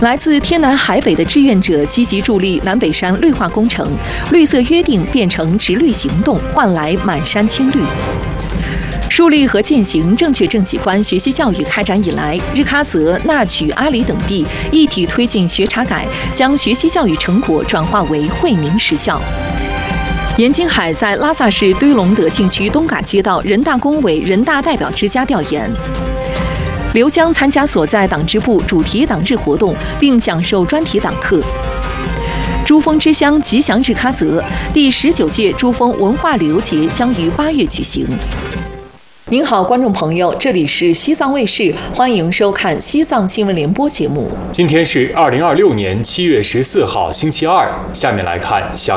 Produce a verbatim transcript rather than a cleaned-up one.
来自天南海北的志愿者积极助力南北山绿化工程，绿色约定变成直绿行动，换来满山青绿。树立和践行正确政绩观学习教育开展以来，日喀则、纳曲、阿里等地一体推进学查改，将学习教育成果转化为惠民实效。严金海在拉萨市堆龙德禁区东嘎街道人大工委人大代表之家调研。刘江参加所在党支部主题党日活动，并讲授专题党课。珠峰之乡吉祥日喀则第十九届珠峰文化旅游节将于八月举行。您好，观众朋友，这里是西藏卫视，欢迎收看西藏新闻联播节目。 今天是二零二六年七月十四号，星期二。下面来看详。